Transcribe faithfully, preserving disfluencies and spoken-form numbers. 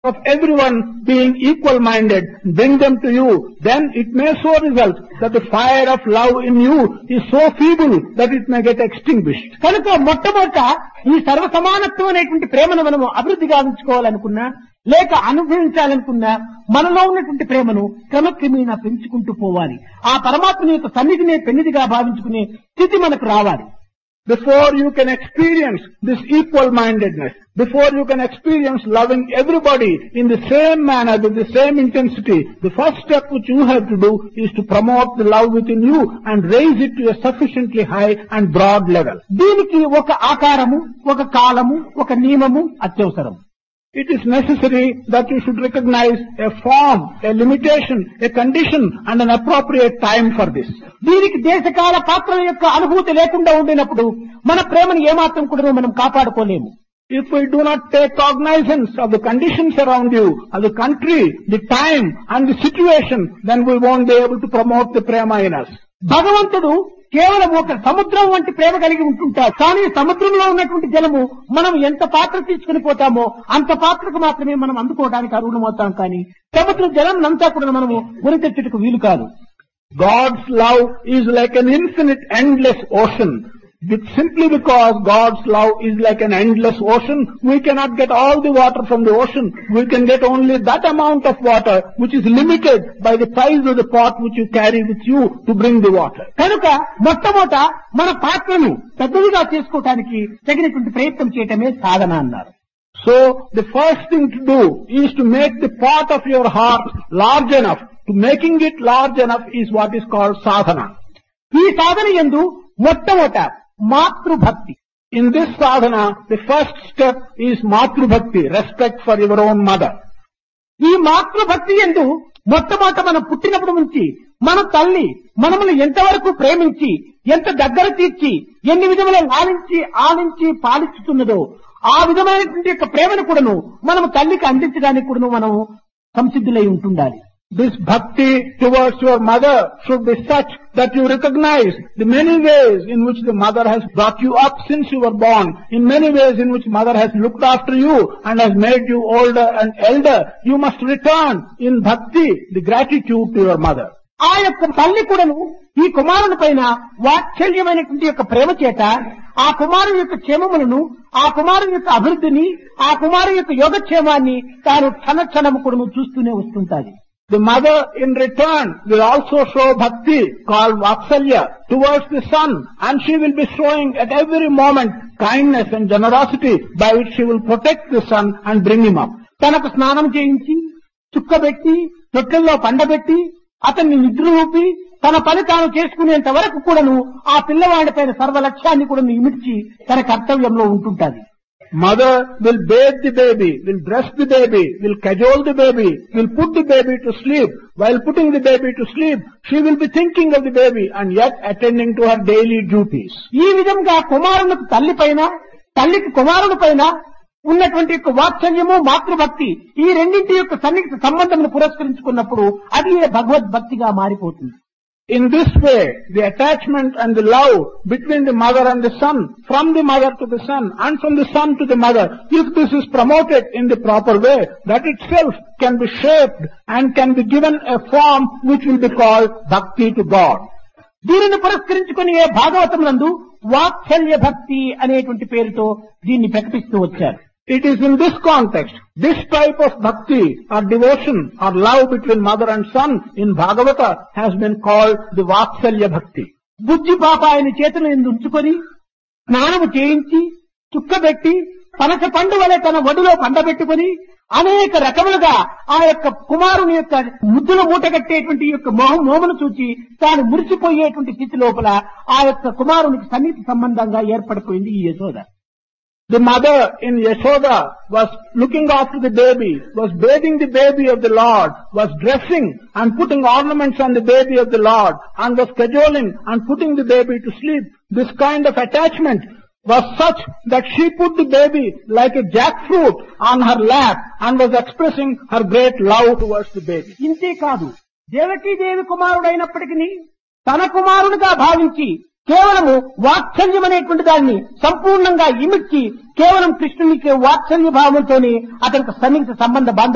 of everyone being equal-minded, bring them to you, then it may so result that the fire of love in you is so feeble that it may get extinguished. కనుక మొట్టమొదట ఈ సర్వసమానత్వం అనేటువంటి ప్రేమను మనము అభివృద్ధి గావించుకోవాలనుకున్నా లేక అనుభవించాలనుకున్నా మనలో ఉన్నటువంటి ప్రేమను క్రమక్రమేణా పెంచుకుంటూ పోవాలి. ఆ పరమాత్మ యొక్క సన్నిధినే పెన్నిదిగా భావించుకునే స్థితి మనకు రావాలి. Before you can experience this equal-mindedness, before you can experience loving everybody in the same manner, with the same intensity, the first step which you have to do is to promote the love within you and raise it to a sufficiently high and broad level. దీనికి ఒక ఆకారము, ఒక కాలము, ఒక నియమము అత్యవసరం. It is necessary that you should recognize a form, a limitation, a condition and an appropriate time for this. దీనికి దేశకాల పాత్రల యొక్క అనుభూతి లేకుండా ఉండినప్పుడు మన ప్రేమను ఏమాత్రం కూడా మనం కాపాడుకోలేము. If we do not take cognizance of the conditions around you, of the country, the time and the situation, then we won't be able to promote the prema in us. భగవంతుడు కేవలం ఒక సముద్రం వంటి ప్రేమ కలిగి ఉంటుంటాడు. కానీ సముద్రంలో ఉన్నటువంటి జలము మనం ఎంత పాత్ర తీసుకుని పోతామో అంత పాత్రకు మాత్రమే మనం అందుకోవడానికి అర్హులమవుతాం. కానీ సముద్ర జలం అంతా కూడా మనము గురితెచ్చుటకు వీలు కాదు. God's love is like an infinite, endless ocean. Simply because God's love is like an endless ocean, we cannot get all the water from the ocean. We can get only that amount of water which is limited by the size of the pot which you carry with you to bring the water. కనుక మొట్టమొదట మన పాత్రను పెద్దదిగా చేసుకోవటానికి తగినటువంటి ప్రయత్నం చేయటమే సాధన అన్నారు. So the first thing to do is to make the pot of your heart large enough. To making it large enough is what is called sadhana. ఈ సాధన యందు మొట్టమొదట మాతృభక్తి. In this sadhana, the first step is matrubhakti, respect for your own mother. ఈ మాతృభక్తి యందు మొట్టమొదట మనం పుట్టినప్పటి నుంచి మన తల్లి మనమును ఎంతవరకు ప్రేమించి ఎంత దగ్గర తీర్చి ఎన్ని విధముల లాలించి ఆలించి పాలిస్తున్నదో ఆ విధమైనటువంటి యొక్క ప్రేమను కూడాను మనము తల్లికి అందించడానికి కూడాను మనం సంసిద్ధులై ఉంటుండాలి. This bhakti towards your mother should be such that you recognize the many ways in which the mother has brought you up since you were born, in many ways in which mother has looked after you and has made you older and elder. You must return in bhakti the gratitude to your mother. ఆ యొక్క తల్లి కూడాను ఈ కుమారుని పైన వాత్సల్యమైనటువంటి యొక్క ప్రేమ చేత ఆ కుమారుని యొక్క క్షేమములను, ఆ కుమారుని యొక్క అభివృద్ధిని, ఆ కుమారుని యొక్క యోగక్షేమాన్ని తాను క్షణ క్షణము కూడాను చూస్తూనే వస్తుంటాది. The mother in return will also show bhakti called vatsalya towards the son, and she will be showing at every moment kindness and generosity by which she will protect the son and bring him up. తనకు స్నానం చేయించి చుక్కబెట్టి తొట్టెల్లో పండబెట్టి అతన్ని నిద్ర ఊపి తన పని తాను చేసుకునేంత వరకు కూడాను ఆ పిల్లవాడి పైన సర్వలక్ష్యాన్ని కూడా ఇమిడ్చి తన కర్తవ్యంలో ఉంటుంటాది. Mother will bathe the baby, will dress the baby, will cajole the baby, will put the baby to sleep. While putting the baby to sleep, she will be thinking of the baby and yet attending to her daily duties. ఈ విధంగా కుమారునికి తల్లి పైన, తల్లికి కుమారుని పైన ఉన్నటువంటి యొక్క వాత్సల్యము మాతృభక్తి ఈ రెండింటి యొక్క సన్నిహిత సంబంధమును పురస్కరించుకున్నప్పుడు అది భగవద్భక్తిగా మారిపోతుంది. In this way, the attachment and the love between the mother and the son, from the mother to the son and from the son to the mother, if this is promoted in the proper way, that itself can be shaped and can be given a form which will be called bhakti to God. దీనిని పురస్కరించుకుని ఏ భాగవతమునందు వాత్సల్య భక్తి అనేటువంటి పేరుతో దీన్ని ప్రకటిస్తూ వచ్చారు. It is in this context, this type of bhakti or devotion or love between mother and son in Bhagavata has been called the Vatsalya Bhakti. బుజ్జి పాప ఆయన చేతులు ఉంచుకొని స్నానము చేయించి చుక్కబెట్టి పనస పండు వలె తన ఒడిలో పండబెట్టుకుని అనేక రకములుగా ఆ యొక్క కుమారుని యొక్క ముద్దులు మూటగట్టేటువంటి యొక్క మోహం మోమును చూచి తాను మురిసిపోయేటువంటి స్థితి లోపల ఆ యొక్క కుమారునికి సన్నిహిత సంబంధంగా ఏర్పడిపోయింది ఈ Yashoda. The mother in Yashoda was looking after the baby, was bathing the baby of the Lord, was dressing and putting ornaments on the baby of the Lord, and was cajoling and putting the baby to sleep. This kind of attachment was such that she put the baby like a jackfruit on her lap and was expressing her great love towards the baby. ఇంతే కాదు, దేవకీదేవి కుమారుడైనప్పటికీ తన కుమారుడిగా భావించి కేవలము వాత్సల్యం అనేటువంటి దాన్ని సంపూర్ణంగా ఇమిడ్చి కేవలం కృష్ణునికి వాత్సల్య భావంతోనే అతనికి సన్నిహిత సంబంధ బాంధ